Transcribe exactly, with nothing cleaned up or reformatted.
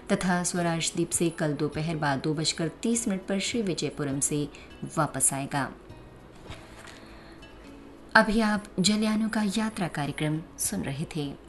तथा स्वराज द्वीप से कल दोपहर बाद दो बजकर तीस मिनट पर श्री विजयपुरम से वापस आएगा। अभी आप जलयानों का यात्रा कार्यक्रम सुन रहे थे।